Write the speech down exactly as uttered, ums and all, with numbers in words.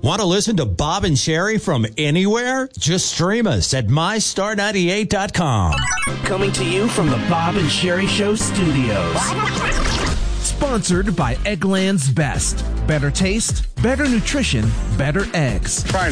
Want to listen to Bob and Sherry from anywhere? Just stream us at my star ninety-eight dot com. Coming to you from the Bob and Sherry Show studios. Sponsored by Eggland's Best. Better taste, better nutrition, better eggs. Try